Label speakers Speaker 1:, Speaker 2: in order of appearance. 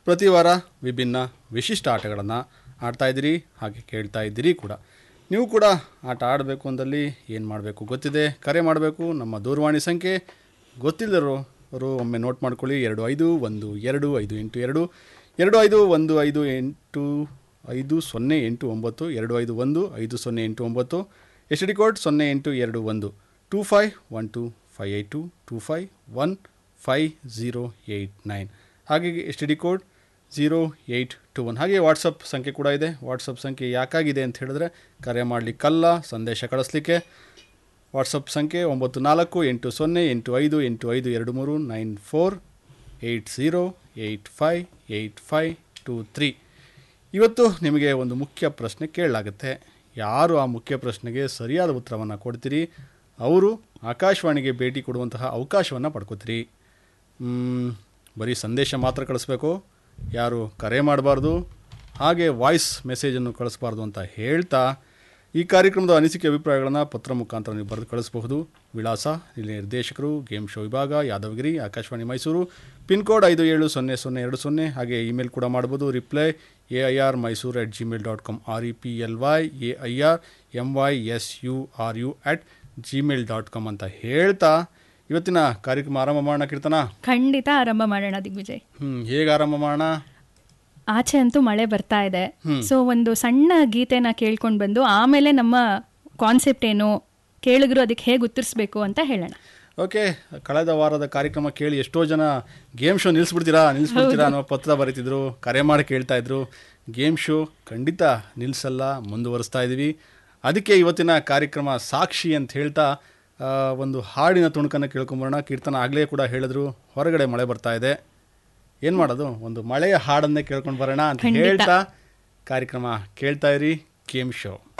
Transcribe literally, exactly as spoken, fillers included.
Speaker 1: ಪ್ರತಿ ವಾರ ವಿಭಿನ್ನ ವಿಶಿಷ್ಟ ಆಟಗಳನ್ನು ಆಡ್ತಾಯಿದ್ದೀರಿ, ಹಾಗೆ ಕೇಳ್ತಾ ಇದ್ದೀರಿ ಕೂಡ. ನೀವು ಕೂಡ ಆಟ ಆಡಬೇಕು ಅಂದಲ್ಲಿ ಏನು ಮಾಡಬೇಕು ಗೊತ್ತಿದೆ, ಕರೆ ಮಾಡಬೇಕು. ನಮ್ಮ ದೂರವಾಣಿ ಸಂಖ್ಯೆ ಗೊತ್ತಿಲ್ಲದವರು ಒಮ್ಮೆ ನೋಟ್ ಮಾಡ್ಕೊಳ್ಳಿ. ಎರಡು ಐದು ಒಂದು ಎರಡು ಐದು ಎಂಟು ಎರಡು ಎರಡು ಐದು ಒಂದು ಐದು ಎಂಟು ಐದು ಸೊನ್ನೆ ಎಂಟು ಒಂಬತ್ತು ಎರಡು ಐದು ಒಂದು ಐದು ಸೊನ್ನೆ ಎಂಟು ಒಂಬತ್ತು. ಎಸ್ ಡಿ ಕೋಡ್ ಸೊನ್ನೆ ಎಂಟು ಎರಡು ಒಂದು two five one to five eight to two five one five zero eight nine. ಹಾಗೆ S the code zero eight to one. ಹಾಗೆ ವಾಟ್ಸಪ್ ಸಂಖ್ಯೆ ಕೂಡ ಇದೆ. ವಾಟ್ಸಪ್ ಸಂಖ್ಯೆ ಯಾಕಾಗಿದೆ ಅಂತ ಹೇಳಿದ್ರೆ ಕರೆ ಮಾಡಲಿಕ್ಕಲ್ಲ, ಸಂದೇಶ ಕಳಿಸ್ಲಿಕ್ಕೆ. ವಾಟ್ಸಪ್ ಸಂಖ್ಯೆ ಒಂಬತ್ತು ನಾಲ್ಕು ಎಂಟು ಸೊನ್ನೆ ಎಂಟು ಐದು ಎಂಟು ಐದು ಎರಡು ಮೂರು nine four eight zero eight five eight five to three. ಇವತ್ತು ನಿಮಗೆ ಒಂದು ಮುಖ್ಯ ಪ್ರಶ್ನೆ ಕೇಳಲಾಗುತ್ತೆ. ಯಾರು ಆ ಮುಖ್ಯ ಪ್ರಶ್ನೆಗೆ ಸರಿಯಾದ ಉತ್ತರವನ್ನು ಕೊಡ್ತೀರಿ ಅವರು ಆಕಾಶವಾಣಿಗೆ ಭೇಟಿ ಕೊಡುವಂತಹ ಅವಕಾಶವನ್ನು ಪಡ್ಕೋತೀರಿ. ಬರೀ ಸಂದೇಶ ಮಾತ್ರ ಕಳಿಸ್ಬೇಕು, ಯಾರು ಕರೆ ಮಾಡಬಾರ್ದು, ಹಾಗೆ ವಾಯ್ಸ್ ಮೆಸೇಜನ್ನು ಕಳಿಸ್ಬಾರ್ದು ಅಂತ ಹೇಳ್ತಾ ಈ ಕಾರ್ಯಕ್ರಮದ ಅನಿಸಿಕೆ ಅಭಿಪ್ರಾಯಗಳನ್ನು ಪತ್ರ ಮುಖಾಂತರ ನೀವು ಬರೆದು ಕಳಿಸಬಹುದು. ವಿಳಾಸ ಇಲ್ಲಿ ನಿರ್ದೇಶಕರು, ಗೇಮ್ ಶೋ ವಿಭಾಗ, ಯಾದವಗಿರಿ, ಆಕಾಶವಾಣಿ ಮೈಸೂರು, ಪಿನ್ ಕೋಡ್ ಐದು ಏಳು ಸೊನ್ನೆ ಸೊನ್ನೆ ಎರಡು ಸೊನ್ನೆ. ಹಾಗೆ ಇಮೇಲ್ ಕೂಡ ಮಾಡ್ಬೋದು. Reply A I R Mysuru at Gmail dot com, R E P L Y A I R M Y S you are you at Gmail dot com ಅಂತ ಹೇಳ್ತಾ ಇವತ್ತಿನ ಕಾರ್ಯಕ್ರಮ ಆರಂಭ ಮಾಡೋಣ. ಕೀರ್ತನ,
Speaker 2: ಖಂಡಿತ ಆರಂಭ ಮಾಡೋಣ ದಿಗ್ವಿಜಯ್.
Speaker 1: ಹ್ಮ್ ಹೇಗೆ ಆರಂಭ ಮಾಡೋಣ?
Speaker 2: ಆಚೆ ಅಂತೂ ಮಳೆ ಬರ್ತಾ ಇದೆ, ಸೊ ಒಂದು ಸಣ್ಣ ಗೀತೆನ ಕೇಳ್ಕೊಂಡು ಬಂದು ಆಮೇಲೆ ನಮ್ಮ ಕಾನ್ಸೆಪ್ಟ್ ಏನು, ಕೇಳಿದ್ರು ಅದಕ್ಕೆ ಹೇಗೆ ಉತ್ತರಿಸ್ಬೇಕು ಅಂತ ಹೇಳೋಣ.
Speaker 1: ಓಕೆ, ಕಳೆದ ವಾರದ ಕಾರ್ಯಕ್ರಮ ಕೇಳಿ ಎಷ್ಟೋ ಜನ ಗೇಮ್ ಶೋ ನಿಲ್ಲಿಸ್ಬಿಡ್ತೀರಾ ನಿಲ್ಲಿಸ್ಬಿಡ್ತೀರಾ ಅನ್ನೋ ಪತ್ರ ಬರೀತಿದ್ರು, ಕರೆ ಮಾಡಿ ಕೇಳ್ತಾ ಇದ್ರು. ಗೇಮ್ ಶೋ ಖಂಡಿತ ನಿಲ್ಲಿಸಲ್ಲ, ಮುಂದುವರಿಸ್ತಾ ಇದ್ದೀವಿ. ಅದಕ್ಕೆ ಇವತ್ತಿನ ಕಾರ್ಯಕ್ರಮ ಸಾಕ್ಷಿ ಅಂತ ಹೇಳ್ತಾ ಒಂದು ಹಾಡಿನ ತುಣುಕನ್ನು ಕೇಳ್ಕೊಂಬರೋಣ. ಕೀರ್ತನ ಆಗಲೇ ಕೂಡ ಹೇಳಿದ್ರು ಹೊರಗಡೆ ಮಳೆ ಬರ್ತಾ ಇದೆ, ಏನು ಮಾಡೋದು, ಒಂದು ಮಳೆಯ ಹಾಡನ್ನೇ ಕೇಳ್ಕೊಂಡು ಬರೋಣ ಅಂತ ಹೇಳ್ತಾ ಕಾರ್ಯಕ್ರಮ ಕೇಳ್ತಾ ಇರಿ. Game show.